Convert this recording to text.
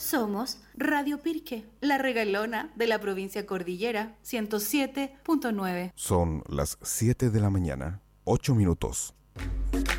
Somos Radio Pirque, la regalona de la provincia Cordillera, 107.9. Son las 7 de la mañana, 8 minutos.